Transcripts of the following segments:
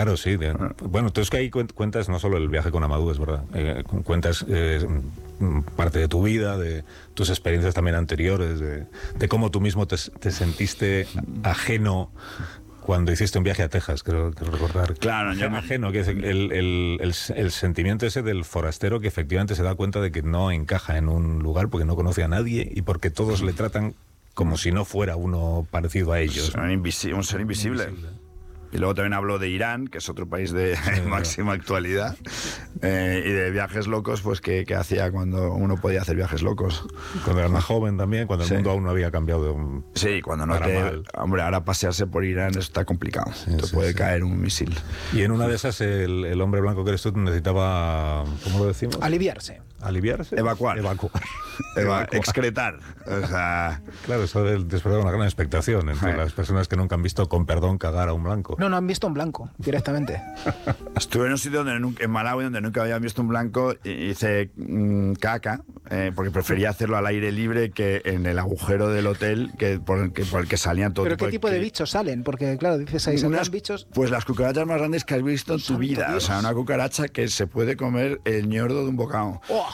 Claro, sí. Bueno, tú es que ahí cuentas no solo el viaje con Amadou, es verdad. Cuentas parte de tu vida, de tus experiencias también anteriores, de cómo tú mismo te sentiste ajeno cuando hiciste un viaje a Texas, creo recordar. Claro, yo ajeno, que es el sentimiento ese del forastero que efectivamente se da cuenta de que no encaja en un lugar porque no conoce a nadie y porque todos le tratan como si no fuera uno parecido a ellos. Un ser invisible. Y luego también hablo de Irán, que es otro país de máxima actualidad, y de viajes locos, pues que hacía cuando uno podía hacer viajes locos. Cuando era más joven también, cuando el mundo aún no había cambiado. Sí, cuando no Hombre, ahora pasearse por Irán está complicado. Te puede caer un misil. Y en una de esas el hombre blanco que eres tú necesitaba, ¿cómo lo decimos? Aliviarse. Evacuar. Excretar. O sea... Claro, eso despertar una gran expectación entre las personas que nunca han visto, con perdón, cagar a un blanco. No han visto un blanco, directamente. Estuve en un sitio en Malawi donde nunca había visto un blanco y hice caca, porque prefería hacerlo al aire libre que en el agujero del hotel por el que salían todo. ¿Pero qué tipo de bichos salen? Porque claro, dices ahí, ¿salen bichos? Pues las cucarachas más grandes que has visto en tu vida. Dios. O sea, una cucaracha que se puede comer el ñordo de un bocado. ¡Oh!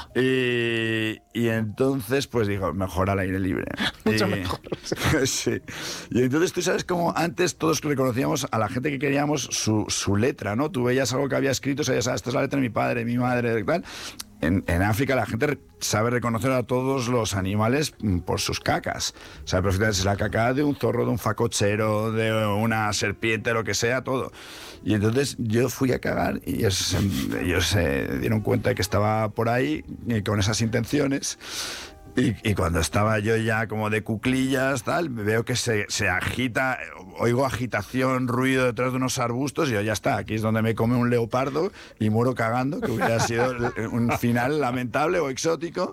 Y entonces, pues digo, mejor al aire libre. Mucho mejor. Sí. Y entonces tú sabes cómo antes todos reconocíamos a la gente que queríamos su letra, ¿no? Tú veías algo que había escrito, sabías, esta es la letra de mi padre, mi madre, tal. En África la gente sabe reconocer a todos los animales por sus cacas. Sabe perfectamente si es la caca de un zorro, de un facochero, de una serpiente, lo que sea, todo. Y entonces yo fui a cagar y ellos se dieron cuenta de que estaba por ahí con esas intenciones. Y cuando estaba yo ya como de cuclillas, tal, veo que se agita, oigo agitación, ruido detrás de unos arbustos y yo, ya está, aquí es donde me come un leopardo y muero cagando, que hubiera sido un final lamentable o exótico.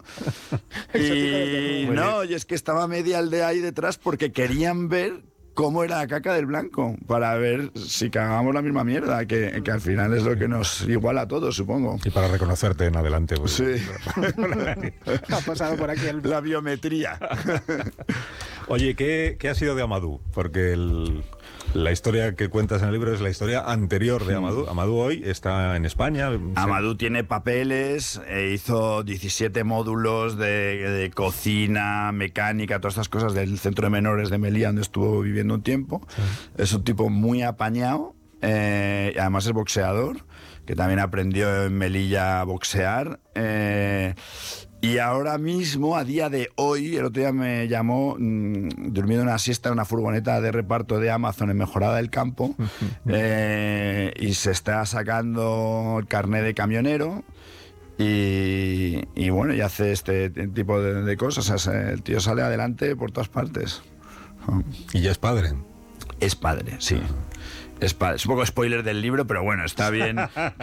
Y no, y es que estaba media aldea ahí detrás porque querían ver cómo era la caca del blanco, para ver si cagábamos la misma mierda, que al final es lo que nos iguala a todos, supongo. Y para reconocerte en adelante. Pues, sí. Ha pasado por aquí la biometría. Oye, ¿qué ha sido de Amadou? Porque la historia que cuentas en el libro es la historia anterior de Amadou. Amadou hoy está en España. Amadou tiene papeles, hizo 17 módulos de cocina, mecánica, todas estas cosas del centro de menores de Melilla, donde estuvo viviendo un tiempo. Sí. Es un tipo muy apañado, además es boxeador, que también aprendió en Melilla a boxear. Y ahora mismo, a día de hoy, el otro día me llamó durmiendo una siesta en una furgoneta de reparto de Amazon en Mejorada del Campo, y se está sacando el carnet de camionero y bueno, y hace este tipo de cosas. O sea, el tío sale adelante por todas partes. ¿Y ya es padre? Es padre, sí. Es un poco spoiler del libro, pero bueno, está bien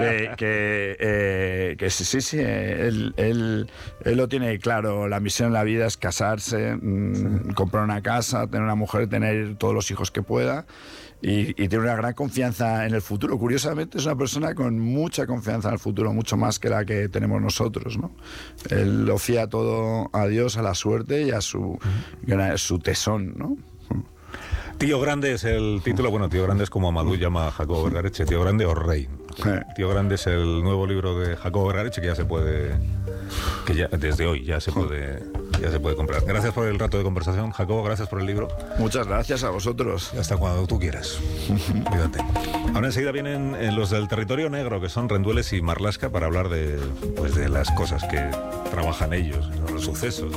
que sí, él lo tiene claro. La misión en la vida es casarse, comprar una casa, tener una mujer, tener todos los hijos que pueda y tiene una gran confianza en el futuro. Curiosamente es una persona con mucha confianza en el futuro, mucho más que la que tenemos nosotros, ¿no? Él lo fía todo a Dios, a la suerte y a su tesón, ¿no? Tío Grande es el título. Bueno, Tío Grande es como Amadou llama a Jacobo Vergareche, Tío Grande o Rey. Tío Grande es el nuevo libro de Jacobo Vergareche que ya se puede, que ya desde hoy ya se puede comprar. Gracias por el rato de conversación, Jacobo, gracias por el libro. Muchas gracias a vosotros. Y hasta cuando tú quieras. Cuídate. Ahora enseguida vienen los del territorio negro, que son Rendueles y Marlaska, para hablar de las cosas que trabajan ellos, los sucesos.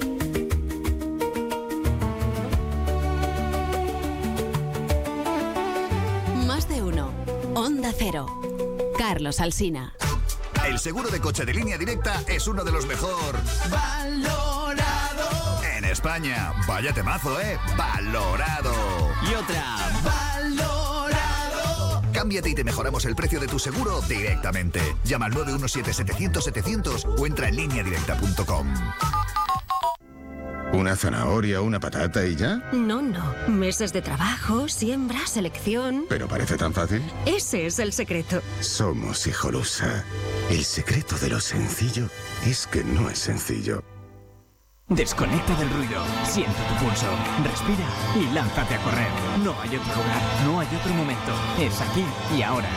Onda Cero. Carlos Alsina. El seguro de coche de Línea Directa es uno de los mejor valorado en España. Vaya temazo, valorado. Y otra, valorado. Cámbiate y te mejoramos el precio de tu seguro directamente. Llama al 917-700-700 o entra en lineadirecta.com. ¿Una zanahoria, una patata y ya? No. Meses de trabajo, siembra, selección... ¿Pero parece tan fácil? Ese es el secreto. Somos Hijolusa. El secreto de lo sencillo es que no es sencillo. Desconecta del ruido, siente tu pulso, respira y lánzate a correr. No hay otro lugar, no hay otro momento. Es aquí y ahora.